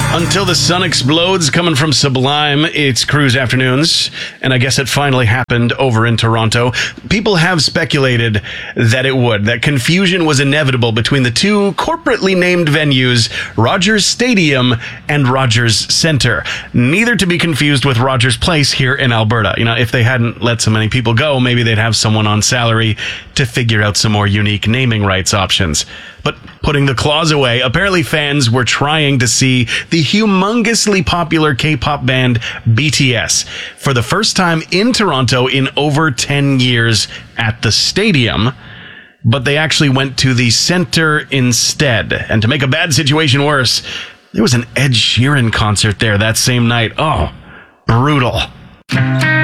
Until the Sun Explodes, coming from Sublime, it's Cruise Afternoons, and I guess it finally happened over in Toronto. People have speculated that it would, that confusion was inevitable between the two corporately named venues, Rogers Stadium and Rogers Centre, neither to be confused with Rogers Place here in Alberta. You know, if they hadn't let so many people go, maybe they'd have someone on salary to figure out some more unique naming rights options. But putting the clause away, apparently fans were trying to see the humongously popular K-pop band BTS for the first time in Toronto in over 10 years at the stadium, but they actually went to the Centre instead. And to make a bad situation worse, there was an Ed Sheeran concert there that same night. Oh, brutal.